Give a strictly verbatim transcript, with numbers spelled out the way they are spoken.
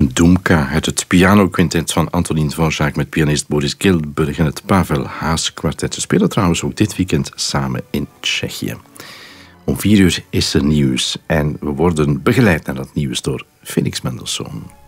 Dumka, uit het pianoquintet van Antonín Dvořák met pianist Boris Giltburg en het Pavel Haas kwartet. Ze spelen trouwens ook dit weekend samen in Tsjechië. Om vier uur is er nieuws en we worden begeleid naar dat nieuws door Felix Mendelssohn.